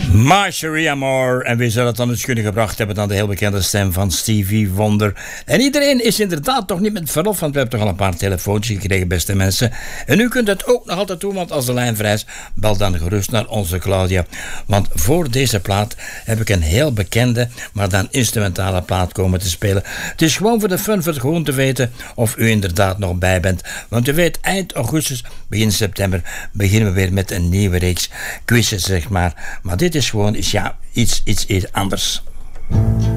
Marjorie Amore. En wie zou dat dan eens kunnen gebracht hebben dan de heel bekende stem van Stevie Wonder. En iedereen is inderdaad toch niet met verlof, want we hebben toch al een paar telefoontjes gekregen, beste mensen. En u kunt het ook nog altijd doen, want als de lijn vrij is, bel dan gerust naar onze Claudia. Want voor deze plaat heb ik een heel bekende, maar dan instrumentale plaat komen te spelen. Het is gewoon voor de fun, voor het gewoon te weten of u inderdaad nog bij bent. Want u weet, eind augustus, begin september, beginnen we weer met een nieuwe reeks quizzen, zeg maar. Maar dit is gewoon iets anders.